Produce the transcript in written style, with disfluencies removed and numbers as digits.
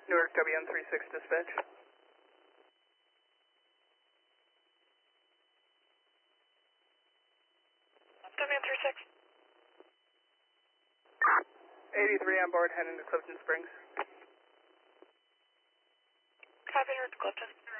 Newark WN36 dispatch. WN36. 83 on board, heading to Clifton Springs. Copy, Newark to Clifton.